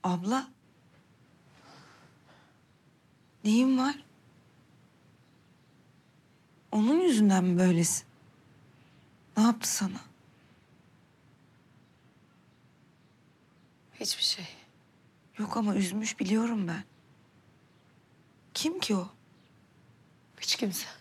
Abla. Neyin var? Onun yüzünden mi böylesin? Ne yaptı sana? Hiçbir şey. Yok ama üzmüş biliyorum ben. Kim ki o? Hiç kimse.